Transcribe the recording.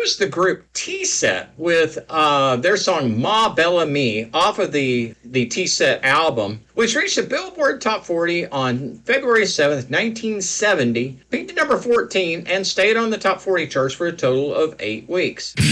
was the group T-Set with their song Ma Bella Me off of the T-Set album, which reached the Billboard Top 40 on February 7th, 1970, peaked at number 14, and stayed on the Top 40 charts for a total of 8 weeks.